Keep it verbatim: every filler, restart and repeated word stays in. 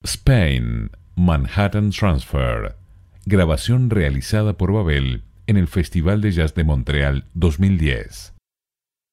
Spain, Manhattan Transfer. Grabación realizada por Babel en el Festival de Jazz de Montreal dos mil diez.